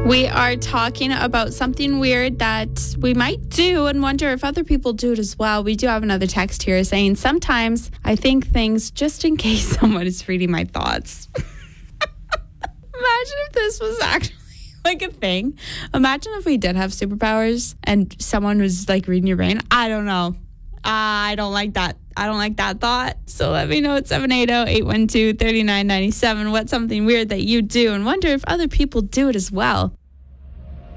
We are talking about something weird that we might do and wonder if other people do it as well. We do have another text here saying, sometimes I think things just in case someone is reading my thoughts. Imagine if this was actually like a thing. Imagine if we did have superpowers and someone was like reading your brain. I don't know. I don't like that. I don't like that thought. So let me know at 780-812-3997. What's something weird that you do and wonder if other people do it as well.